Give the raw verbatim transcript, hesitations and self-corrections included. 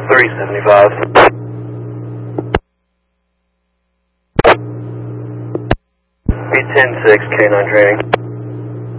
three seventy-five. eight ten six, K nine training.